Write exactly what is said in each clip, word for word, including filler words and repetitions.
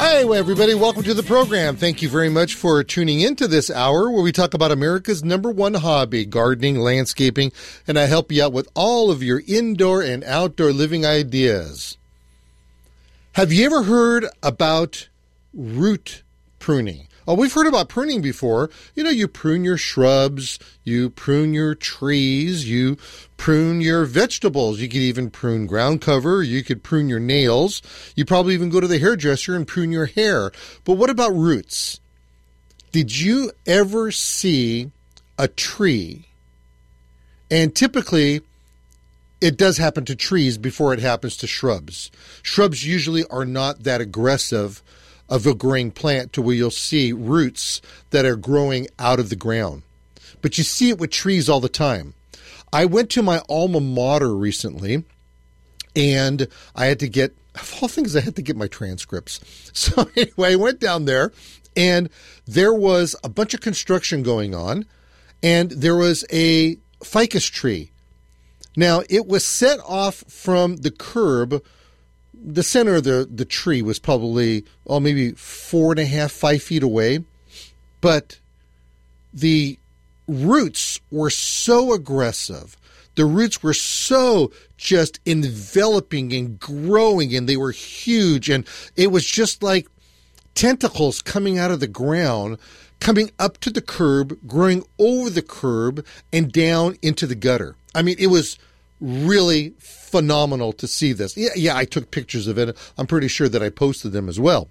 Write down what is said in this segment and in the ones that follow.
Hi, everybody. Welcome to the program. Thank you very much for tuning into this hour where we talk about America's number one hobby, gardening, landscaping, and I help you out with all of your indoor and outdoor living ideas. Have you ever heard about root pruning? Oh, we've heard about pruning before. You know, you prune your shrubs, you prune your trees, you prune your vegetables. You could even prune ground cover. You could prune your nails. You probably even go to the hairdresser and prune your hair. But what about roots? Did you ever see a tree? And typically, it does happen to trees before it happens to shrubs. Shrubs usually are not that aggressive of a growing plant to where you'll see roots that are growing out of the ground. But you see it with trees all the time. I went to my alma mater recently, and I had to get, of all things, I had to get my transcripts. So anyway, I went down there, and there was a bunch of construction going on, and there was a ficus tree. Now, it was set off from the curb. The center of the, the tree was probably, oh, maybe four and a half, five feet away. But the roots were so aggressive. The roots were so just enveloping and growing, and they were huge. And it was just like tentacles coming out of the ground, coming up to the curb, growing over the curb, and down into the gutter. I mean, it was really phenomenal to see this. Yeah, yeah, I took pictures of it. I'm pretty sure that I posted them as well.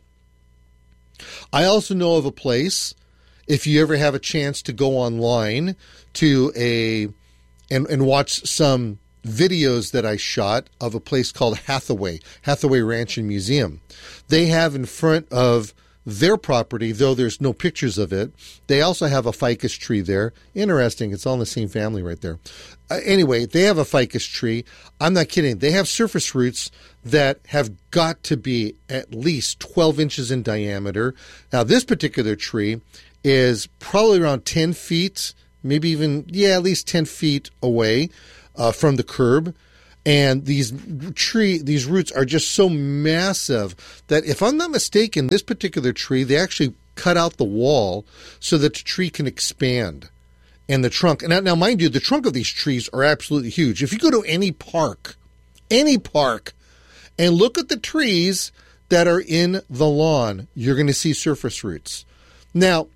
I also know of a place, if you ever have a chance to go online to a and, and watch some videos that I shot of a place called Hathaway, Hathaway Ranch and Museum. They have in front of their property, though there's no pictures of it, they also have a ficus tree there. Interesting. It's all in the same family right there. Uh, anyway, they have a ficus tree. I'm not kidding. They have surface roots that have got to be at least twelve inches in diameter. Now, this particular tree is probably around ten feet, maybe even, yeah, at least ten feet away uh, from the curb. And these tree, these roots are just so massive that, if I'm not mistaken, this particular tree, they actually cut out the wall so that the tree can expand. And the trunk, and now, now mind you, the trunk of these trees are absolutely huge. If you go to any park, any park, and look at the trees that are in the lawn, you're going to see surface roots. Now,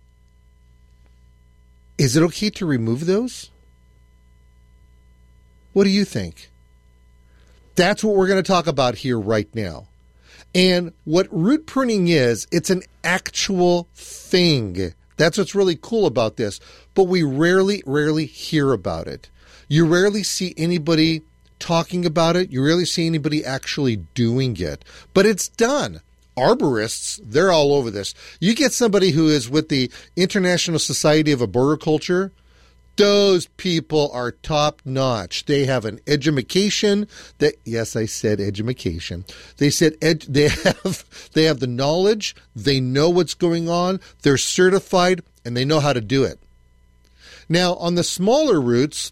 is it okay to remove those? What do you think? That's what we're going to talk about here right now. And what root pruning is, it's an actual thing. That's what's really cool about this. But we rarely, rarely hear about it. You rarely see anybody talking about it. You rarely see anybody actually doing it. But it's done. Arborists, they're all over this. You get somebody who is with the International Society of Arboriculture, those people are top notch. They have an education that, yes, I said education. They said ed, they have they have the knowledge. They know what's going on. They're certified, and they know how to do it. Now, on the smaller roots,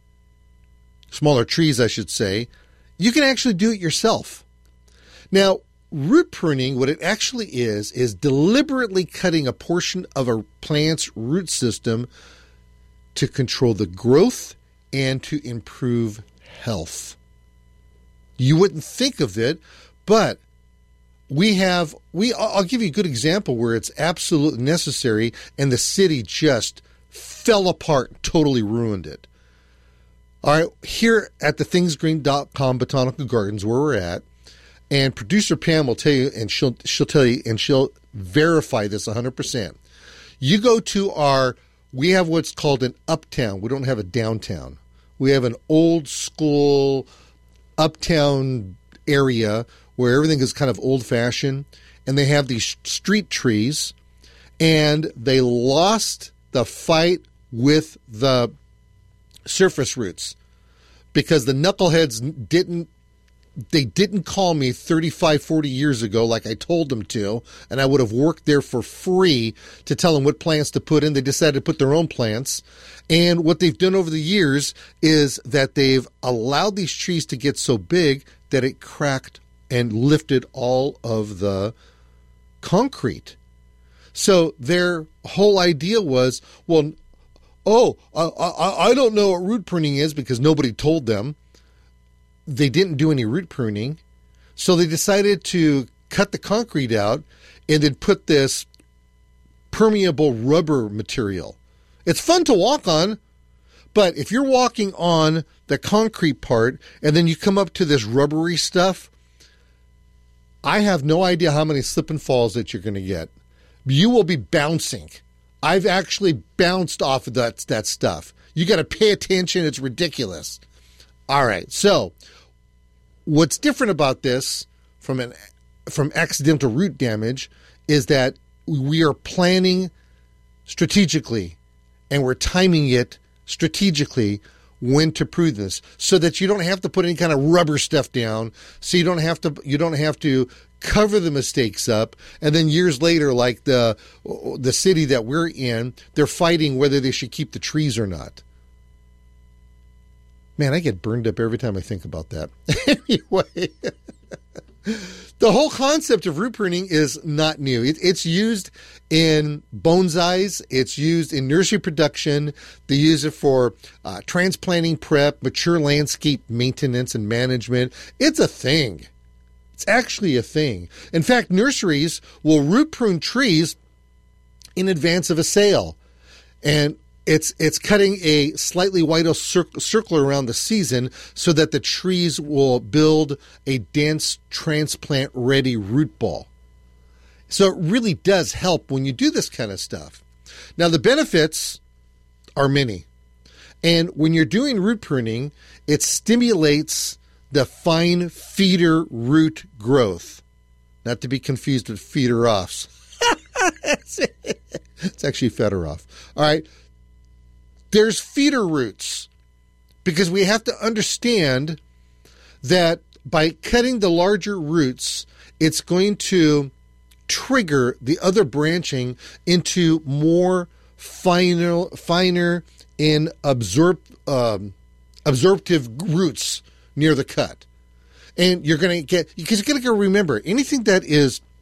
smaller trees, I should say, you can actually do it yourself. Now, root pruning, what it actually is, is deliberately cutting a portion of a plant's root system to control the growth and to improve health. You wouldn't think of it, but we have, we. I'll give you a good example where it's absolutely necessary and the city just fell apart, totally ruined it. All right, here at the things green dot com Botanical Gardens, where we're at, and producer Pam will tell you, and she'll she'll tell you, and she'll verify this one hundred percent. You go to our, we have what's called an uptown. We don't have a downtown. We have an old school uptown area where everything is kind of old fashioned, and they have these street trees, and they lost the fight with the surface roots because the knuckleheads didn't They didn't call me thirty-five, forty years ago like I told them to, and I would have worked there for free to tell them what plants to put in. They decided to put their own plants. And what they've done over the years is that they've allowed these trees to get so big that it cracked and lifted all of the concrete. So their whole idea was, well, oh, I, I, I don't know what root pruning is because nobody told them. They didn't do any root pruning. So they decided to cut the concrete out and then put this permeable rubber material. It's fun to walk on, but if you're walking on the concrete part and then you come up to this rubbery stuff, I have no idea how many slip and falls that you're going to get. You will be bouncing. I've actually bounced off of that, that stuff. You got to pay attention. It's ridiculous. All right. So what's different about this from an from accidental root damage is that we are planning strategically and we're timing it strategically when to prune this so that you don't have to put any kind of rubber stuff down, so you don't have to you don't have to cover the mistakes up, and then years later, like the the city that we're in, they're fighting whether they should keep the trees or not. Man, I get burned up every time I think about that. Anyway, the whole concept of root pruning is not new. It, it's used in bonsais. It's used in nursery production. They use it for uh, transplanting prep, mature landscape maintenance and management. It's a thing. It's actually a thing. In fact, nurseries will root prune trees in advance of a sale. And it's it's cutting a slightly wider cir- circle around the season so that the trees will build a dense transplant-ready root ball. So it really does help when you do this kind of stuff. Now, the benefits are many. And when you're doing root pruning, it stimulates the fine feeder root growth. Not to be confused with feeder-offs. It's actually Fedorov. All right. There's feeder roots because we have to understand that by cutting the larger roots, it's going to trigger the other branching into more finer, finer and absorb, um, absorptive roots near the cut. And you're going to get, because you're going to remember, anything that is